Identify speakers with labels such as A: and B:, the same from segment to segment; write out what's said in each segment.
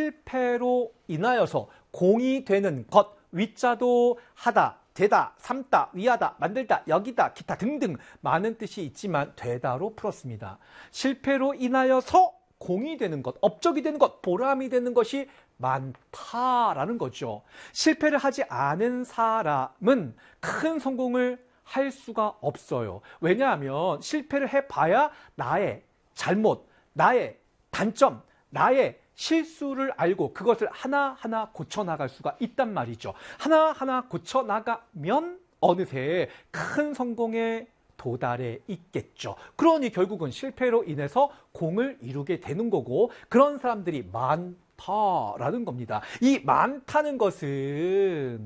A: 실패로 인하여서 공이 되는 것, 위자도 하다, 되다, 삼다, 위하다, 만들다, 여기다, 기타 등등 많은 뜻이 있지만 되다로 풀었습니다. 실패로 인하여서 공이 되는 것, 업적이 되는 것, 보람이 되는 것이 많다라는 거죠. 실패를 하지 않은 사람은 큰 성공을 할 수가 없어요. 왜냐하면 실패를 해봐야 나의 잘못, 나의 단점, 나의 실수를 알고 그것을 하나하나 고쳐나갈 수가 있단 말이죠. 하나하나 고쳐나가면 어느새 큰 성공에 도달해 있겠죠. 그러니 결국은 실패로 인해서 공을 이루게 되는 거고 그런 사람들이 많다라는 겁니다. 이 많다는 것은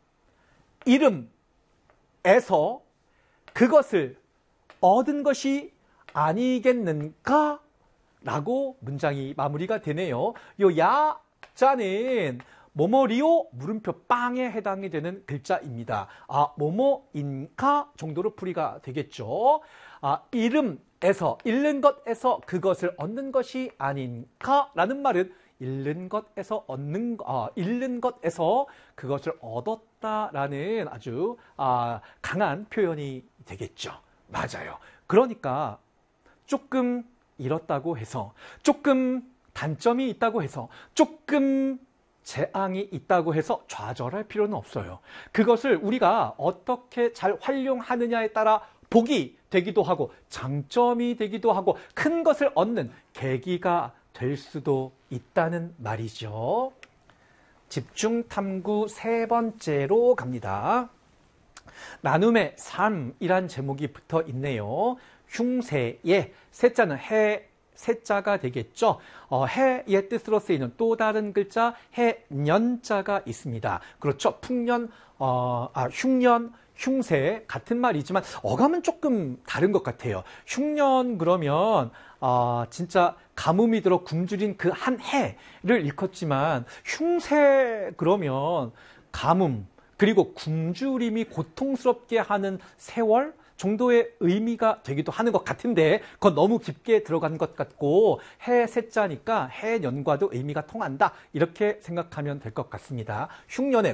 A: 이름에서 그것을 얻은 것이 아니겠는가? 라고 문장이 마무리가 되네요. 요 야자는 뭐뭐리오 물음표 빵에 해당이 되는 글자입니다. 뭐뭐인가 정도로 풀이가 되겠죠. 이름에서, 잃는 것에서 그것을 얻는 것이 아닌가? 라는 말은 잃는 것에서 잃는 것에서 그것을 얻었다라는 아주 강한 표현이 되겠죠. 맞아요. 그러니까 조금 잃었다고 해서, 조금 단점이 있다고 해서, 조금 재앙이 있다고 해서 좌절할 필요는 없어요. 그것을 우리가 어떻게 잘 활용하느냐에 따라 복이 되기도 하고 장점이 되기도 하고 큰 것을 얻는 계기가 될 수도 있다는 말이죠. 집중 탐구 세 번째로 갑니다. 나눔의 삶이란 제목이 붙어 있네요. 흉세의 세자는 해 세자가 되겠죠. 해의 뜻으로 쓰이는 또 다른 글자 해년자가 있습니다. 그렇죠. 풍년, 흉년, 흉세 같은 말이지만 어감은 조금 다른 것 같아요. 흉년 그러면 진짜 가뭄이 들어 굶주린 그 한 해를 일컫지만 흉세 그러면 가뭄 그리고 굶주림이 고통스럽게 하는 세월 정도의 의미가 되기도 하는 것 같은데 그건 너무 깊게 들어간 것 같고 해세자니까 해년과도 의미가 통한다 이렇게 생각하면 될 것 같습니다. 흉년의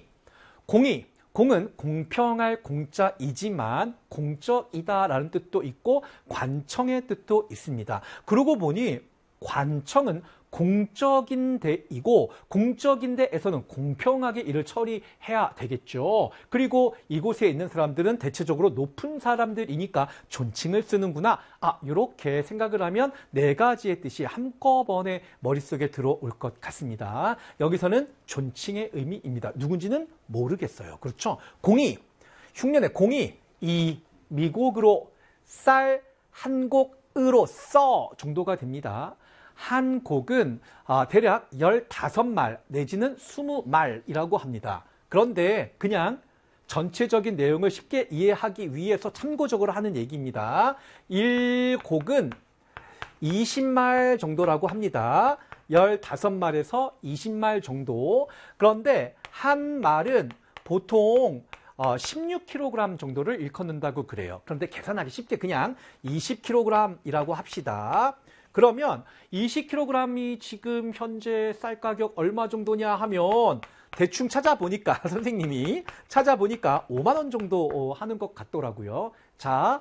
A: 공은 공평할 공자이지만 공적이다라는 뜻도 있고 관청의 뜻도 있습니다. 그러고 보니 관청은 공적인 데이고 공적인 데에서는 공평하게 일을 처리해야 되겠죠. 그리고 이곳에 있는 사람들은 대체적으로 높은 사람들이니까 존칭을 쓰는구나. 이렇게 생각을 하면 네 가지의 뜻이 한꺼번에 머릿속에 들어올 것 같습니다. 여기서는 존칭의 의미입니다. 누군지는 모르겠어요. 그렇죠? 흉년의 공이 이 미곡으로 쌀 한 곡으로써 정도가 됩니다. 한 곡은 대략 15말 내지는 20말이라고 합니다. 그런데 그냥 전체적인 내용을 쉽게 이해하기 위해서 참고적으로 하는 얘기입니다. 1곡은 20말 정도라고 합니다. 15말에서 20말 정도. 그런데 한 말은 보통 16kg 정도를 일컫는다고 그래요. 그런데 계산하기 쉽게 그냥 20kg이라고 합시다. 그러면 20kg이 지금 현재 쌀 가격 얼마 정도냐 하면 대충 찾아보니까 선생님이 찾아보니까 5만 원 정도 하는 것 같더라고요. 자,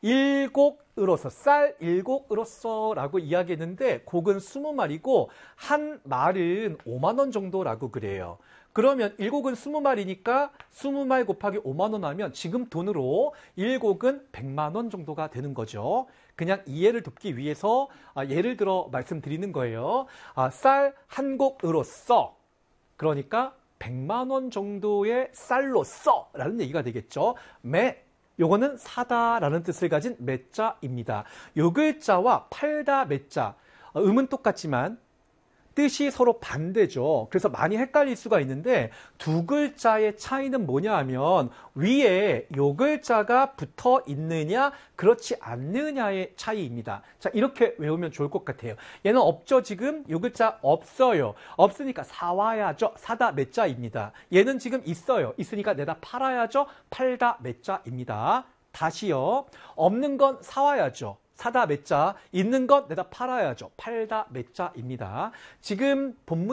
A: 1곡으로서 쌀 1곡으로서 라고 이야기했는데 곡은 20말이고 한 말은 5만 원 정도라고 그래요. 그러면 1곡은 20말이니까 20말 곱하기 5만 원 하면 지금 돈으로 1곡은 100만 원 정도가 되는 거죠. 그냥 이해를 돕기 위해서 예를 들어 말씀드리는 거예요. 쌀 한 곡으로써 그러니까 100만 원 정도의 쌀로써 라는 얘기가 되겠죠. 요거는 사다라는 뜻을 가진 매자입니다. 요 글자와 팔다 매자 음은 똑같지만 뜻이 서로 반대죠. 그래서 많이 헷갈릴 수가 있는데 두 글자의 차이는 뭐냐 하면 위에 요 글자가 붙어 있느냐 그렇지 않느냐의 차이입니다. 자, 이렇게 외우면 좋을 것 같아요. 얘는 없죠. 지금 요 글자 없어요. 없으니까 사와야죠. 사다 매자입니다. 얘는 지금 있어요. 있으니까 내다 팔아야죠. 팔다 매자입니다. 다시요. 없는 건 사와야죠. 사다 매자, 있는 것 내다 팔아야죠. 팔다 매자입니다. 지금 본문